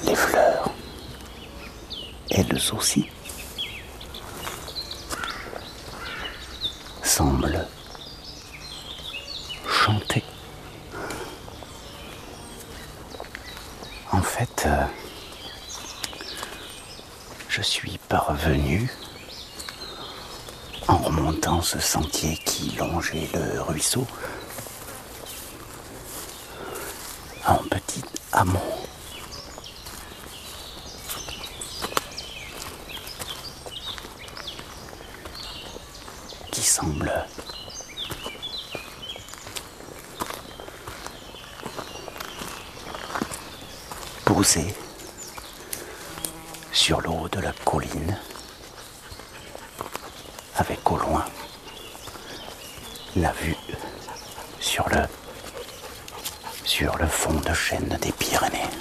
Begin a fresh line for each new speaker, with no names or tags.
Les fleurs, elles aussi, semblent chanter. En fait, je suis parvenu, en remontant ce sentier qui longeait le ruisseau, à un petit hameau. Qui semble posé sur le haut de la colline, avec au loin la vue sur le fond de chêne des Pyrénées.